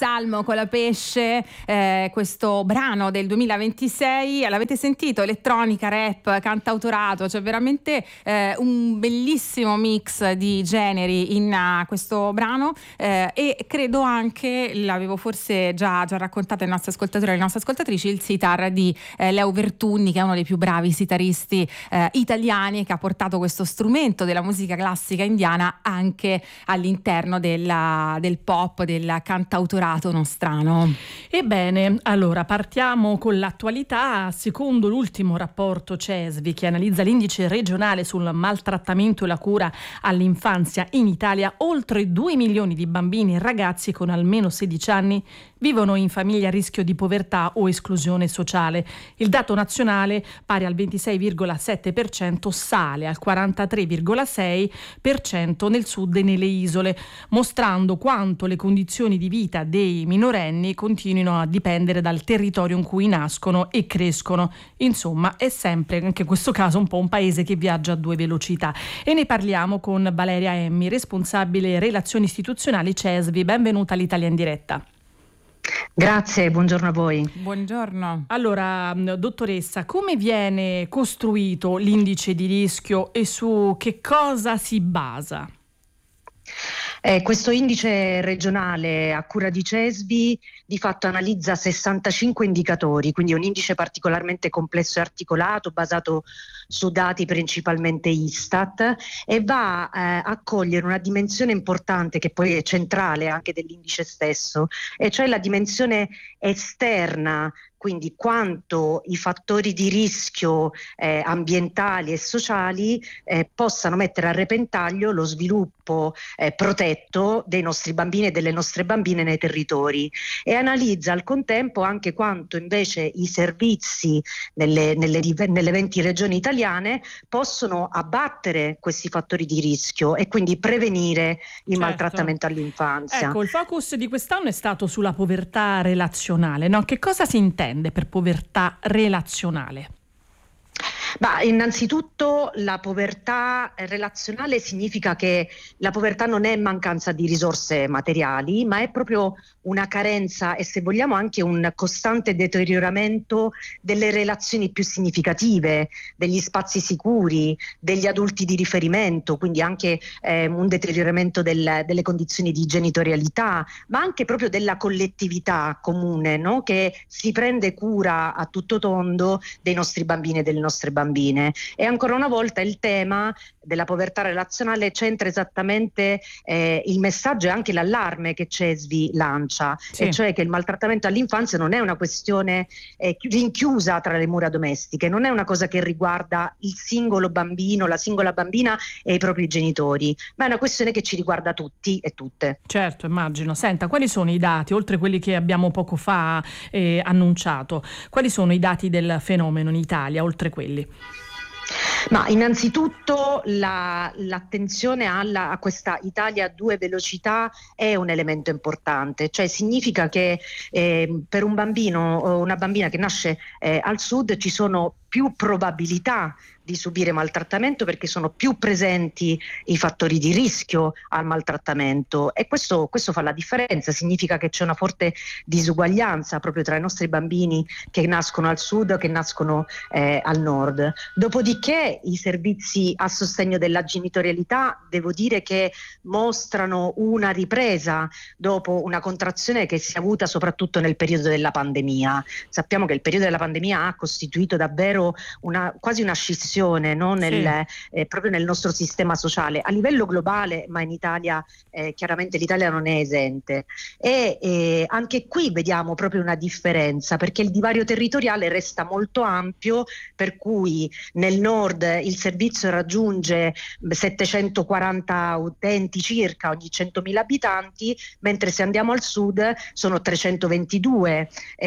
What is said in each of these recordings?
Salmo con la pesce, questo brano del 2026, l'avete sentito, elettronica, rap, cantautorato, cioè veramente un bellissimo mix di generi in questo brano, e credo anche, l'avevo forse già raccontato ai nostri ascoltatori e alle nostre ascoltatrici, il sitar di Leo Vertunni, che è uno dei più bravi sitaristi italiani, che ha portato questo strumento della musica classica indiana anche all'interno del pop, del cantautorato nostrano. Ebbene, allora partiamo con l'attualità. Secondo l'ultimo rapporto CESVI, che analizza l'indice regionale sul maltrattamento e la cura all'infanzia in Italia, oltre 2 milioni di bambini e ragazzi con almeno 16 anni vivono in famiglie a rischio di povertà o esclusione sociale. Il dato nazionale, pari al 26,7%, sale al 43,6% nel sud e nelle isole, mostrando quanto le condizioni di vita dei minorenni continuino a dipendere dal territorio in cui nascono e crescono. Insomma, è sempre, anche in questo caso, un po' un paese che viaggia a due velocità. E ne parliamo con Valeria Emmi, responsabile relazioni istituzionali CESVI. Benvenuta all'Italia in diretta. Grazie, buongiorno a voi. Buongiorno. Allora, dottoressa, come viene costruito l'indice di rischio e su che cosa si basa? Questo indice regionale a cura di CESVI di fatto analizza 65 indicatori, quindi è un indice particolarmente complesso e articolato, basato su dati principalmente Istat, e va a cogliere una dimensione importante che poi è centrale anche dell'indice stesso, e cioè la dimensione esterna, quindi quanto i fattori di rischio ambientali e sociali possano mettere a repentaglio lo sviluppo protetto dei nostri bambini e delle nostre bambine nei territori, e analizza al contempo anche quanto invece i servizi nelle 20 regioni italiane possono abbattere questi fattori di rischio e quindi prevenire il maltrattamento all'infanzia. Ecco, il focus di quest'anno è stato sulla povertà relazionale, no? Che cosa si intende per povertà relazionale? Innanzitutto la povertà relazionale significa che la povertà non è mancanza di risorse materiali, ma è proprio una carenza e, se vogliamo, anche un costante deterioramento delle relazioni più significative, degli spazi sicuri, degli adulti di riferimento, quindi anche un deterioramento delle condizioni di genitorialità, ma anche proprio della collettività comune, no? Che si prende cura a tutto tondo dei nostri bambini e delle nostre bambine. E ancora una volta il tema della povertà relazionale centra esattamente il messaggio e anche l'allarme che CESVI lancia, sì. E cioè che il maltrattamento all'infanzia non è una questione rinchiusa tra le mura domestiche, non è una cosa che riguarda il singolo bambino, la singola bambina e i propri genitori, ma è una questione che ci riguarda tutti e tutte. Certo, immagino. Senta, quali sono i dati, oltre quelli che abbiamo poco fa annunciato, quali sono i dati del fenomeno in Italia, oltre quelli? Ma innanzitutto l'attenzione a questa Italia a due velocità è un elemento importante, cioè significa che per un bambino o una bambina che nasce al sud ci sono più probabilità di subire maltrattamento, perché sono più presenti i fattori di rischio al maltrattamento, e questo fa la differenza. Significa che c'è una forte disuguaglianza proprio tra i nostri bambini che nascono al sud e che nascono al nord. Dopodiché i servizi a sostegno della genitorialità, devo dire che mostrano una ripresa dopo una contrazione che si è avuta soprattutto nel periodo della pandemia. Sappiamo che il periodo della pandemia ha costituito davvero quasi una scissione, no? Proprio nel nostro sistema sociale a livello globale, ma in Italia chiaramente l'Italia non è esente, e anche qui vediamo proprio una differenza, perché il divario territoriale resta molto ampio, per cui nel nord il servizio raggiunge 740 utenti circa ogni 100.000 abitanti, mentre se andiamo al sud sono 322,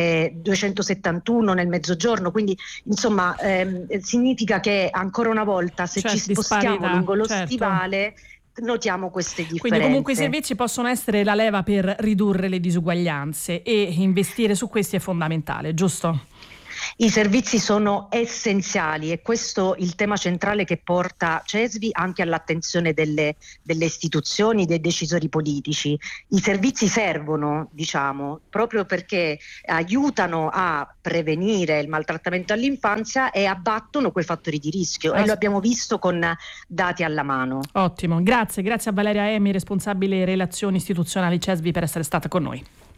271 nel mezzogiorno, quindi insomma significa che ancora una volta, se ci spostiamo lungo lo stivale, notiamo queste differenze. Quindi comunque i servizi possono essere la leva per ridurre le disuguaglianze, e investire su questi è fondamentale, giusto? I servizi sono essenziali e questo è il tema centrale che porta CESVI anche all'attenzione delle istituzioni, dei decisori politici. I servizi servono, diciamo, proprio perché aiutano a prevenire il maltrattamento all'infanzia e abbattono quei fattori di rischio e lo abbiamo visto con dati alla mano. Ottimo, grazie a Valeria Emi, responsabile relazioni istituzionali CESVI, per essere stata con noi.